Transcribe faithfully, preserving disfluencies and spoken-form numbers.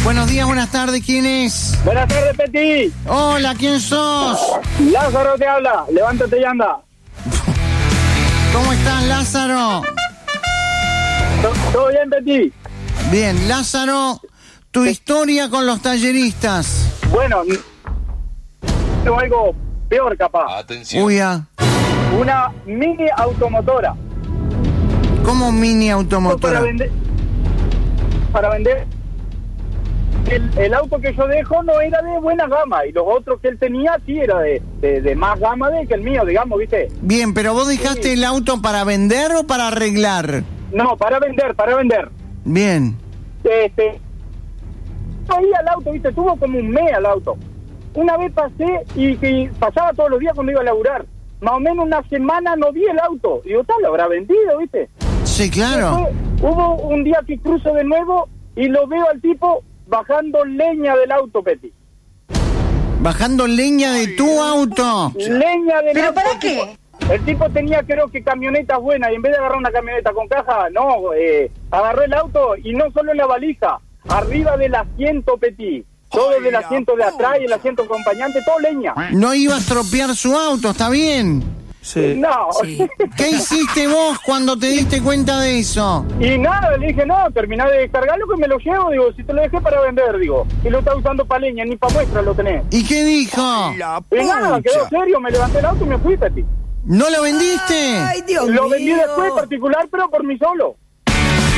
Buenos días, buenas tardes, ¿quién es? Buenas tardes, Peti. Hola, ¿quién sos? Lázaro te habla, levántate y anda. ¿Cómo estás, Lázaro? ¿Todo bien, Peti? Bien, Lázaro, tu historia con los talleristas. Bueno, tengo algo peor capaz. Atención. Uy, ah. Una mini automotora. ¿Cómo mini automotora? Para vender. Para vender. El, el auto que yo dejo no era de buena gama y los otros que él tenía sí era de, de, de más gama de que el mío, digamos, ¿viste? Bien, pero vos dejaste Sí. el auto para vender o para arreglar. No, para vender, para vender. Bien. Este, ahí al auto, ¿viste? Tuvo como un mes al auto. Una vez pasé y, y pasaba todos los días cuando iba a laburar. Más o menos una semana no vi el auto. Digo, tal, lo habrá vendido, ¿viste? Sí, claro. Después, hubo un día que cruzo de nuevo y lo veo al tipo bajando leña del auto, Peti. Bajando leña de tu auto. Leña del ¿Pero auto. para El tipo- qué? El tipo tenía, creo que, camionetas buenas y en vez de agarrar una camioneta con caja, no, eh, agarró el auto y no solo en la valija, arriba del asiento, Peti. Todo del asiento de atrás y el asiento acompañante, todo leña. No iba a estropear su auto, ¿está bien? Sí. No. Sí. ¿Qué hiciste vos cuando te diste cuenta de eso? Y nada, le dije, no, terminá de descargarlo que me lo llevo, digo, si te lo dejé para vender, digo. Y lo está usando para leña, ni para muestra lo tenés. ¿Y qué dijo? Y nada, quedó serio, me levanté el auto y me fui, Peti. ¿No lo vendiste? Ay, Dios Lo mío. vendí después particular, pero por mí solo.